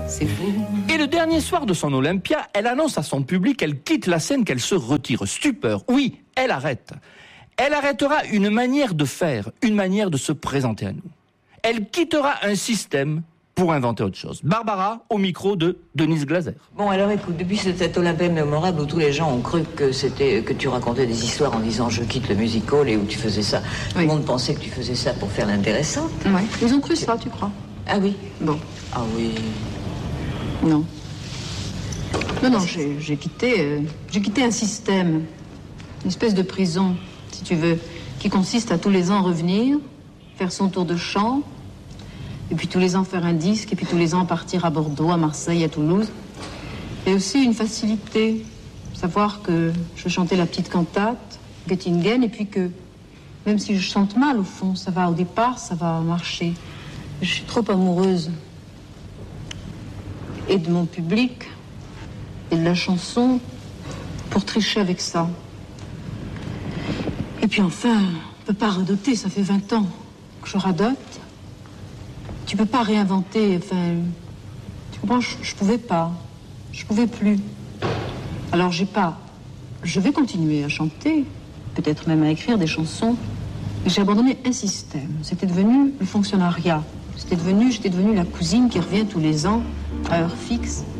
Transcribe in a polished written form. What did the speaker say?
c'est vous. Et le dernier soir de son Olympia, elle annonce à son public qu'elle quitte la scène, qu'elle se retire. Stupeur. Oui, elle arrête. Elle arrêtera une manière de faire, une manière de se présenter à nous. Elle quittera un système pour inventer autre chose. Barbara, au micro de Denise Glaser. Bon, alors écoute, depuis cet Olympia mémorable où tous les gens ont cru que tu racontais des histoires en disant je quitte le music hall et où tu faisais ça. Oui. Tout le monde pensait que tu faisais ça pour faire l'intéressante. Oui, ils ont cru ça, tu crois? Ah oui. Bon. Ah oui. Non. Non, j'ai quitté un système, une espèce de prison, si tu veux, qui consiste à tous les ans revenir, faire son tour de chant, et puis tous les ans faire un disque, et puis tous les ans partir à Bordeaux, à Marseille, à Toulouse. Et aussi une facilité, savoir que je chantais la petite cantate, Göttingen, et puis que même si je chante mal au fond, ça va au départ, ça va marcher. Je suis trop amoureuse. Et de mon public, et de la chanson, pour tricher avec ça. Et puis enfin, on peut pas radoter, ça fait 20 ans que je radote. Tu peux pas réinventer, enfin... Tu comprends, je pouvais pas. Je pouvais plus. Alors je vais continuer à chanter, peut-être même à écrire des chansons, mais j'ai abandonné un système. C'était devenu le fonctionnariat. J'étais devenue la cousine qui revient tous les ans, à heure fixe,